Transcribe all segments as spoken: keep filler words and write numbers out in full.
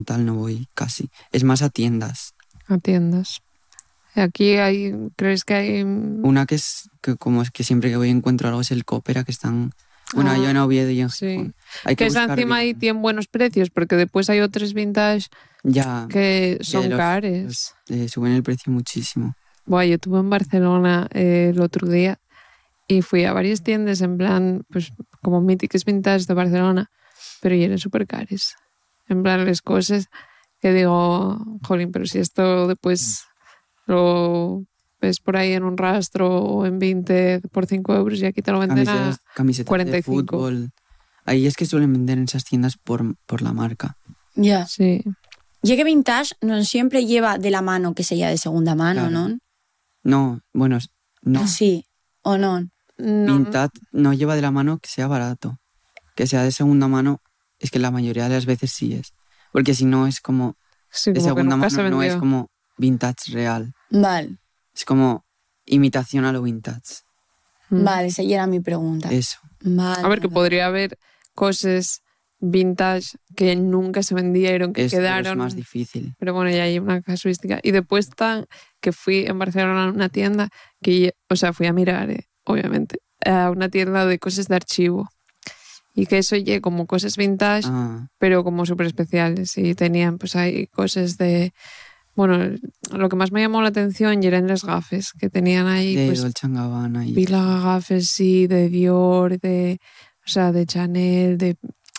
tal no voy casi. Es más a tiendas. A tiendas. Aquí hay, ¿crees que hay...? Una que es, que como es que siempre que voy encuentro algo es el Cópera, que están... Bueno, Ah, yo en Oviedo y en sí. Gijón. Hay que, que esa buscar encima bien. ahí tienen buenos precios, porque después hay otros vintage Ya, que son que los- caros. los, eh, suben el precio muchísimo. Buah, yo estuve en Barcelona eh, el otro día y fui a varias tiendas en plan, pues como míticas vintage de Barcelona, pero y eran súper caros. En plan, las cosas que digo, jolín, pero si esto después lo ves por ahí en un rastro o en veinte por cinco euros y aquí te lo venden Camisetas, a camisetas cuarenta de y cinco. fútbol. Ahí es que suelen vender en esas tiendas por, por la marca. Ya. Sí. Llegue vintage no siempre lleva de la mano que sea de segunda mano, Claro. ¿no? No, bueno, no. Sí, o no. No, Vintage no lleva de la mano que sea barato. Que sea de segunda mano, es que la mayoría de las veces sí es. Porque si no es como... sí, de como que segunda nunca se mano no es vendió. como vintage real. Vale, Es como imitación a lo vintage. Mm. vale, esa ya era mi pregunta. Eso. Vale, A ver, que vale. podría haber cosas vintage que nunca se vendieron, que Es, pero quedaron. es más difícil. Pero bueno, ya hay una casuística. Y después está que fui en Barcelona a una tienda que, o sea, fui a mirar, eh, obviamente, a una tienda de cosas de archivo. Y que eso oye como cosas vintage, Ah, pero como súper especiales. Y tenían, pues hay cosas de... Bueno, lo que más me llamó la atención eran las gafas, que tenían ahí, de pues, Dolce and Gabbana y pila de gafas, sí, de Dior, de... O sea, de Chanel, de...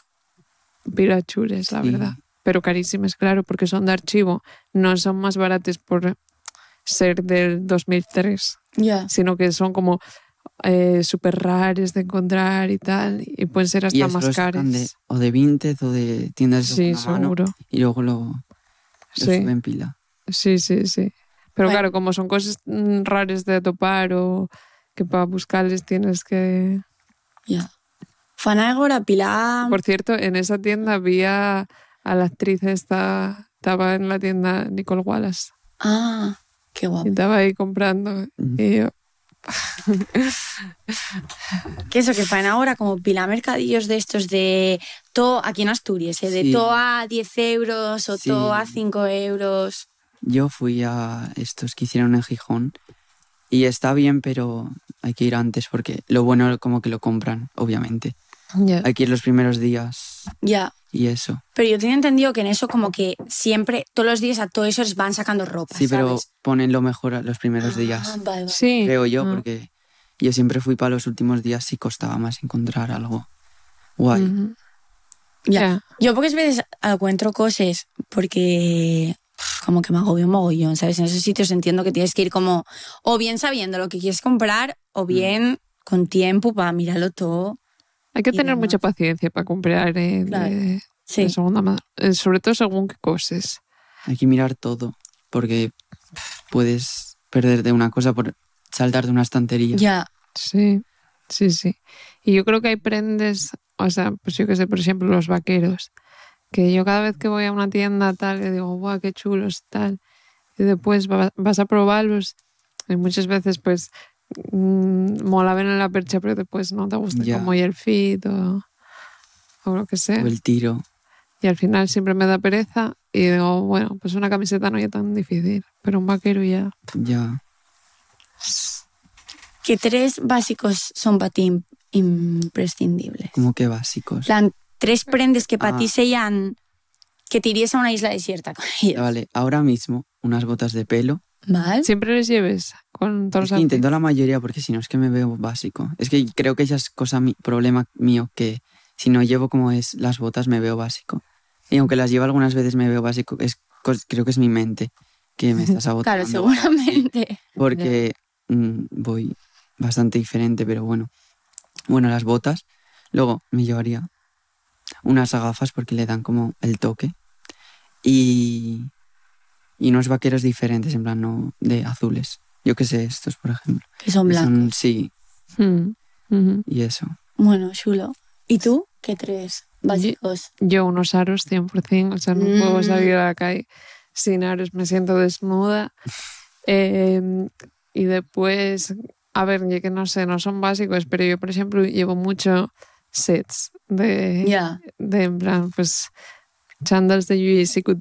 Pila chures, la Sí. verdad. Pero carísimas, claro, porque son de archivo. No son más baratas por ser del dos mil tres, Ya. sino que son como eh, súper raras de encontrar y tal, y pueden ser Y hasta eso más lo sacan caras. de, o de Vinted o de tiendas de Sí, segunda mano seguro. y luego lo, lo Sí, suben pila. sí, sí, sí. Pero Bueno. claro, como son cosas mm, raras de topar o que para buscarles tienes que... Ya. Fan agora Pilar... Por cierto, en esa tienda había a la actriz esta, estaba en la tienda Nicole Wallace. Ah, qué Y guapo. estaba ahí comprando. Mm. Y yo, Que eso, que fan ahora como Pilar mercadillos de estos de todo, aquí en Asturias, ¿eh? De Sí. todo a diez euros o Sí. todo a cinco euros. Yo fui a estos que hicieron en Gijón y está bien, pero hay que ir antes porque lo bueno como que lo compran, obviamente. ya. Hay que ir los primeros días Ya. y eso. Pero yo tenía entendido que en eso como que siempre, todos los días a todo eso les van sacando ropa, Sí, pero ¿sabes? ponen lo mejor a los primeros Ah, días. vale, vale. Sí. Creo yo, Ah. porque yo siempre fui para los últimos días y costaba más encontrar algo guay. Ujú. Ya. Ya. Yo pocas veces encuentro cosas porque pff, como que me agobio un mogollón, ¿sabes? En esos sitios entiendo que tienes que ir como o bien sabiendo lo que quieres comprar o bien con tiempo para mirarlo todo. Hay que Y tener demás. mucha paciencia para comprar eh, Claro. de, Sí. de segunda mano. Eh, sobre todo según qué cosas. Hay que mirar todo, porque puedes perderte una cosa por saltar de una estantería. Ya. Sí, sí, sí. Y yo creo que hay prendas, o sea, pues yo qué sé, por ejemplo, los vaqueros, que yo cada vez que voy a una tienda tal, que digo, guau, qué chulos, tal, y después va- vas a probarlos y muchas veces pues mmm, mola ver en la percha, pero después no te gusta Ya. como y el fit o, o lo que sea. O el tiro. Y al final siempre me da pereza y digo, bueno, pues una camiseta no es tan difícil, pero un vaquero ya. Ya. ¿Qué tres básicos son para ti im- imprescindibles? Como que básicos. Plan, tres prendes que para Ah. ti sean que te irías a una isla desierta con ellos. Vale, ahora mismo unas botas de pelo. ¿Vale? Siempre les lleves con todos Es los que intento outfits. la mayoría porque si no es que me veo básico. Es que creo que esa es cosa, mi, problema mío, que si no llevo como es las botas me veo básico. Y aunque las llevo algunas veces me veo básico, es, cos- creo que es mi mente que me está sabotando. Claro, seguramente. Porque mm, voy bastante diferente, pero bueno. Bueno, las botas. Luego me llevaría unas gafas porque le dan como el toque. Y, y unos vaqueros diferentes, en plan, no de azules. Yo qué sé, estos, por ejemplo. Que son Que blancos. son- sí, Mm, ujú. y eso. Bueno, chulo. ¿Y tú? ¿Qué tres básicos? Yo unos aros cien por ciento, o sea, no Mm. puedo salir a la calle sin aros, me siento desnuda. Eh, y después, a ver, ya que no sé, no son básicos, pero yo, por ejemplo, llevo mucho sets de, Ya. de en plan, pues, chándals de Lluís i